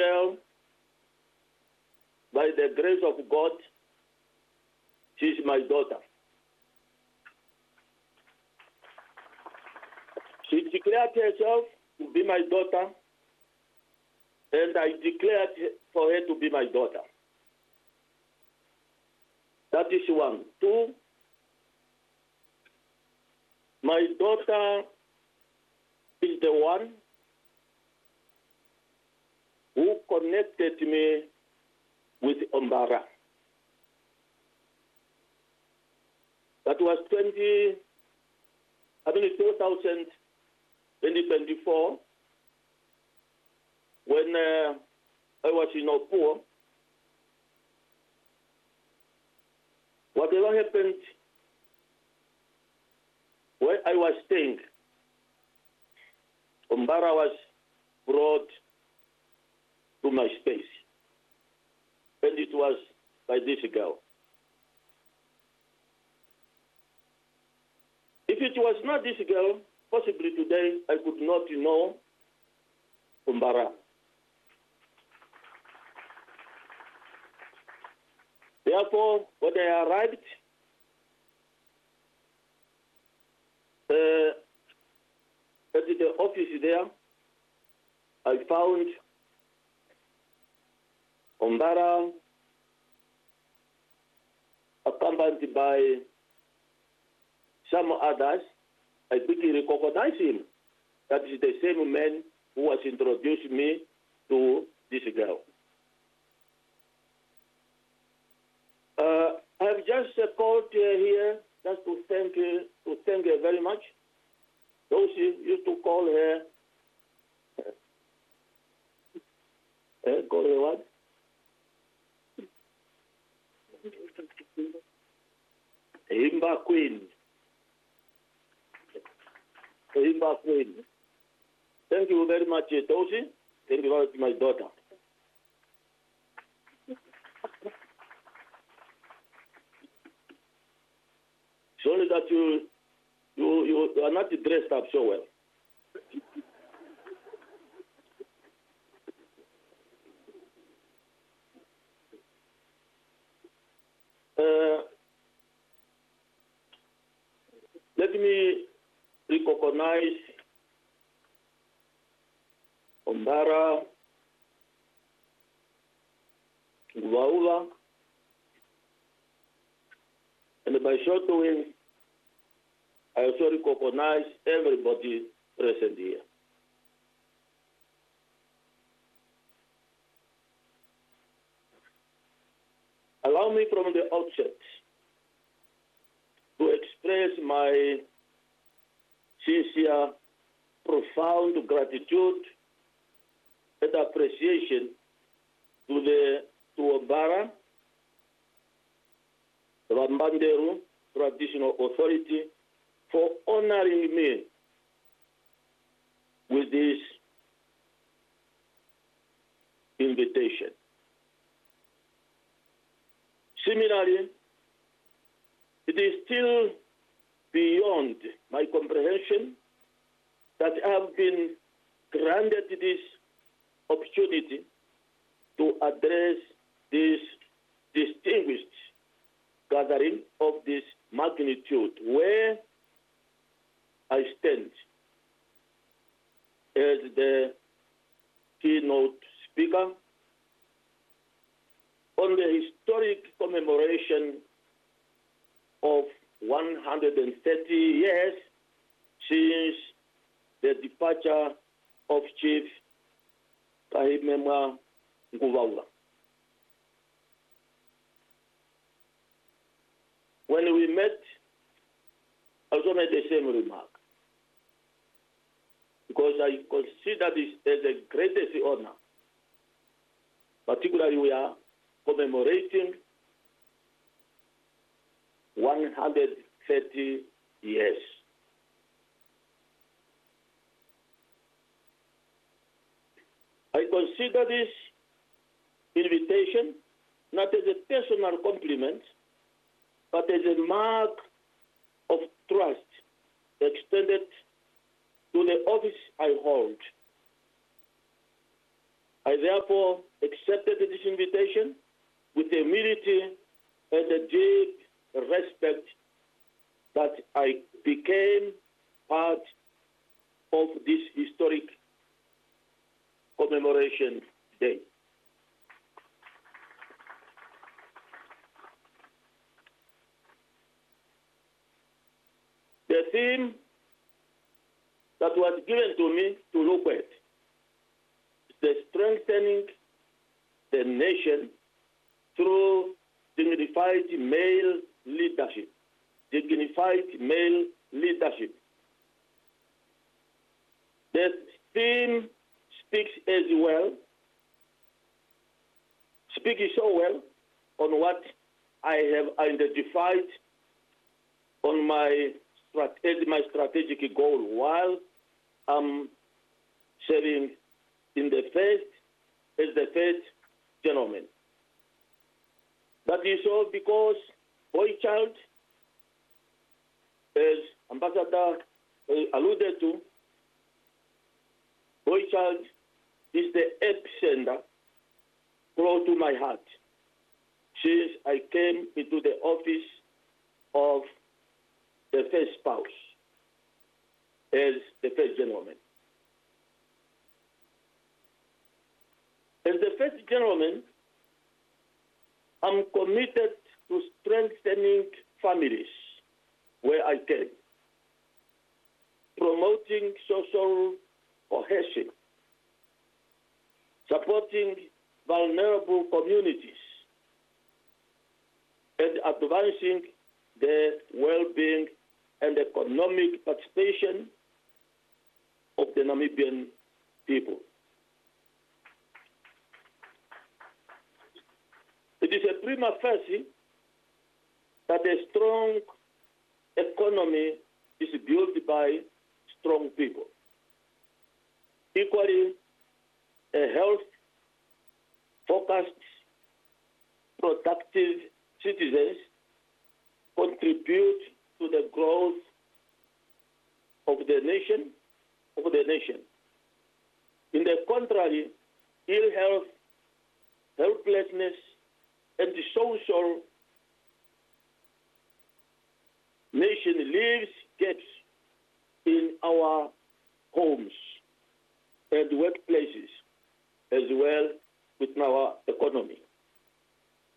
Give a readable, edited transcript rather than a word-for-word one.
girl, by the grace of God, she's my daughter. She declared herself to be my daughter, and I declared for her to be my daughter. That is one. Two, my daughter is the one who connected me with Umbara. That was 2024, when I was in Opua. Whatever happened where I was staying, Umbara was brought to my space. And it was by this girl. If it was not this girl, possibly today I could not know Umbara. Therefore, when I arrived at the office there, I found Umbara accompanied by some others. I quickly recognized him. That is the same man who was introduced me to this girl. I've just called here just to thank her very much. Those used to call her, call her what? Himba Queen. Himba Queen. Thank you very much, Tosi. Thank you very much, my daughter. It's only that you are not dressed up so well. Let me recognize Umbara, Nguvaula, and by so doing, I also recognize everybody present here. Allow me from the outset to express my sincere, profound gratitude and appreciation to Umbara, Rambanderu Traditional Authority, for honoring me with this invitation. Similarly, it is still beyond my comprehension that I have been granted this opportunity to address this distinguished gathering of this magnitude, where I stand as the keynote speaker on the historic commemoration of 130 years since the departure of Chief Kahimema Nguvaula. When we met, I also made the same remark, because I consider this as the greatest honor. Particularly, we are commemorating 130 years. I consider this invitation not as a personal compliment, but as a mark of trust extended to the office I hold. I therefore accepted this invitation with humility and a deep respect that I became part of this historic commemoration day. The theme that was given to me to look at is the strengthening the nation through dignified male leadership. Dignified male leadership. The theme speaks so well on what I have identified on my strategic goal while I'm serving as the first gentleman. That is all because Boychild, as Ambassador alluded to, Boychild is the epicenter close to my heart since I came into the office of the first spouse as the first gentleman. As the first gentleman, I'm committed to strengthening families where I can, promoting social cohesion, supporting vulnerable communities, and advancing the well-being and economic participation of the Namibian people. It is a prima facie that a strong economy is built by strong people. Equally, a health-focused, productive citizens contribute to the growth of the nation. In the contrary, ill health, helplessness, and the social nation leaves gaps in our homes and workplaces as well with our economy.